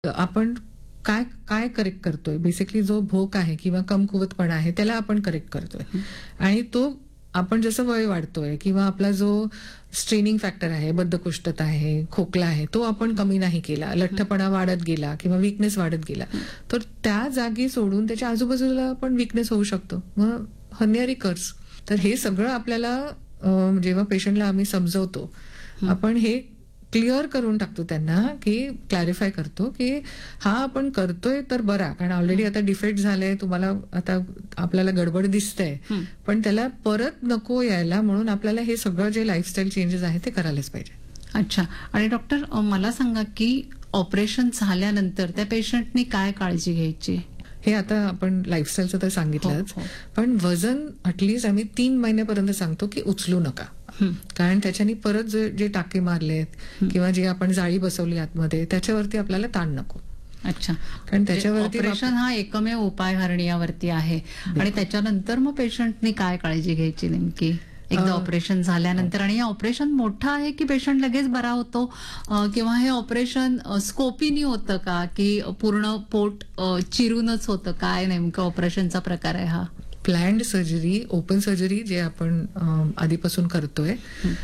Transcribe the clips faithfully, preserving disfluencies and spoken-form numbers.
आपण काय काय करेक्ट करतोय, बेसिकली जो भोक आहे किंवा कमकुवतपणा आहे त्याला आपण करेक्ट करतोय. आणि तो आपण जसं वय वाढतोय किंवा आपला जो स्ट्रेनिंग फॅक्टर आहे, बद्धकोष्ठता आहे, खोकला आहे, तो आपण कमी नाही केला, लठ्ठपणा वाढत गेला किंवा विकनेस वाढत गेला, तर त्या जागी सोडून त्याच्या आजूबाजूला पण विकनेस होऊ शकतो. मग हर्निया रिकर्स. तर हे सगळं आपल्याला अ, जेव्हा पेशंटला आम्ही समजवतो, आपण हे क्लिअर करून टाकतो त्यांना, की क्लॅरिफाय करतो की हा आपण करतोय तर बरा, कारण ऑलरेडी आता डिफेक्ट झालंय, तुम्हाला आता आपल्याला गडबड दिसतंय, पण त्याला परत नको यायला म्हणून आपल्याला हे सगळं जे लाईफस्टाईल चेंजेस आहे ते करायलाच पाहिजे. अच्छा. आणि डॉक्टर मला सांगा की ऑपरेशन झाल्यानंतर त्या पेशंटनी काय काळजी घ्यायची? हे आता आपण लाईफस्टाईलचं तर सांगितलंच, पण वजन अटलिस्ट आम्ही तीन महिन्यापर्यंत सांगतो की उचलू नका, कारण त्याच्यानी परत जे जे टाके मारलेत किंवा जे आपण जाळी बसवली आतमध्ये त्याच्यावरती आपल्याला ताण नको. अच्छा. कारण त्याच्यावरती ऑपरेशन हा एकमेव उपाय हर्नियावरती आहे. आणि त्याच्यानंतर मग पेशंटनी काय काळजी घ्यायची नेमकी एकदा ऑपरेशन झाल्यानंतर? आणि हे ऑपरेशन मोठं आहे की पेशंट लगेच बरा होतो, किंवा हे ऑपरेशन स्कोपीनी होतं का, की पूर्ण पोट चिरूनच होतं? काय नेमकं ऑपरेशनचा प्रकार आहे हा? प्लॅन्ड सर्जरी, ओपन सर्जरी जे आपण आधीपासून करतोय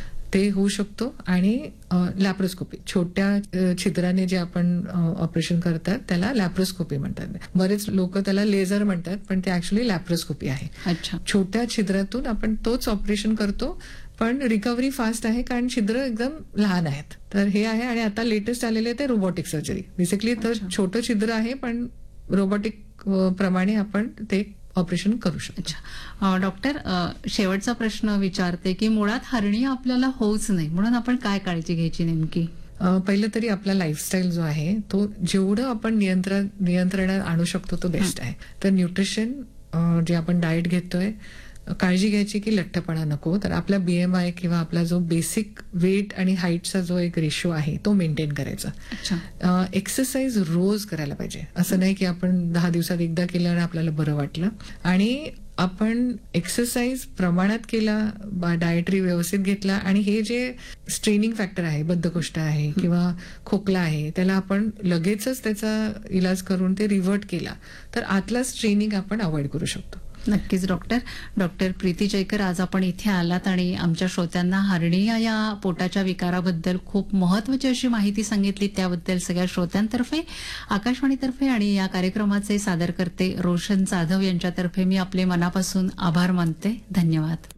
ते होऊ शकतो, आणि लॅप्रोस्कोपी, छोट्या छिद्राने जे आपण ऑपरेशन करतात त्याला लॅप्रोस्कोपी म्हणतात. बरेच लोक त्याला लेझर म्हणतात, पण ते ऍक्च्युली लॅप्रोस्कोपी आहे. अच्छा. छोट्या छिद्रातून आपण तोच ऑपरेशन करतो, पण रिकव्हरी फास्ट आहे कारण छिद्र एकदम लहान आहेत. तर हे आहे. आणि आता लेटेस्ट आलेले ते रोबोटिक सर्जरी. बेसिकली तर छोटं छिद्र आहे, पण रोबोटिक प्रमाणे आपण ते ऑपरेशन करू शकतो. अच्छा. डॉक्टर, शेवटचा प्रश्न विचारते की मुळात हर्निया आपल्याला होऊच नाही म्हणून आपण काय काळजी घ्यायची नेमकी? पहिलं तरी आपला लाईफस्टाईल जो आहे तो जेवढं आपण नियंत्रण नियंत्रणात आणू शकतो तो बेस्ट आहे. तर न्यूट्रिशन, जे आपण डाएट घेतोय, काळजी घ्यायची की लठ्ठपणा नको. तर आपला बीएमआय किंवा आपला जो बेसिक वेट आणि हाईटचा जो एक रेशो आहे तो मेंटेन करायचा. एक्सरसाइज रोज करायला पाहिजे. असं नाही की आपण दहा दिवसात एकदा केलं आणि आपल्याला बरं वाटलं. आणि आपण एक्सरसाइज प्रमाणात केला, डाएटरी व्यवस्थित घेतला, आणि हे जे स्ट्रेनिंग फॅक्टर आहे, बद्धकोष्ठ आहे किंवा खोकला आहे, त्याला आपण लगेचच त्याचा इलाज करून ते रिव्हर्ट केला तर आतला स्ट्रेनिंग आपण अवॉइड करू शकतो. नक्कीच डॉक्टर. डॉक्टर प्रीती जयकर, आज आपण इथे आलात आणि आमच्या श्रोत्यांना हर्निया या पोटाच्या विकाराबद्दल खूप महत्वाची अशी माहिती सांगितली. त्याबद्दल सगळ्या श्रोत्यांतर्फे, आकाशवाणीतर्फे आणि या कार्यक्रमाचे सादरकर्ते रोशन जाधव यांच्यातर्फे मी आपले मनापासून आभार मानते. धन्यवाद.